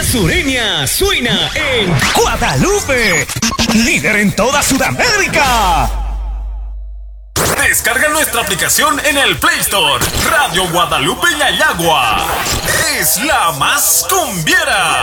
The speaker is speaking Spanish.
Sureña suena en Guadalupe, líder en toda Sudamérica. Descarga nuestra aplicación en el Play Store. Radio Guadalupe Yayagua es la más cumbiera.